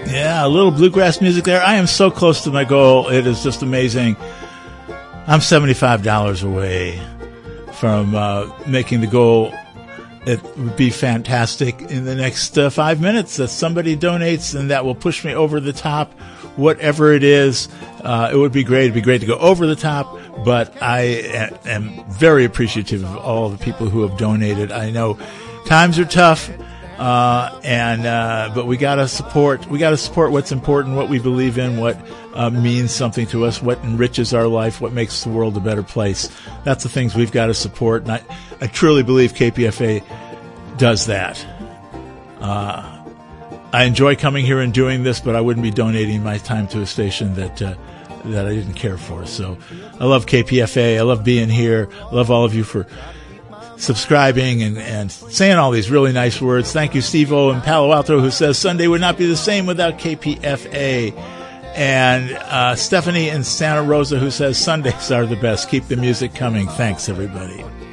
Yeah, a little bluegrass music there. I am so close to my goal. It is just amazing. I'm $75 away from making the goal. It would be fantastic in the next 5 minutes that somebody donates, and that will push me over the top. Whatever it is, it would be great. It'd be great to go over the top, but I am very appreciative of all the people who have donated. I know times are tough. But we gotta support what's important, what we believe in, what means something to us, what enriches our life, what makes the world a better place. That's the things we've got to support. And I truly believe KPFA does that. I enjoy coming here and doing this, but I wouldn't be donating my time to a station that I didn't care for. So I love KPFA. I love being here. I love all of you for subscribing and saying all these really nice words. Thank you, Steve-O in Palo Alto, who says Sunday would not be the same without KPFA. And Stephanie in Santa Rosa, who says Sundays are the best. Keep the music coming. Thanks, everybody.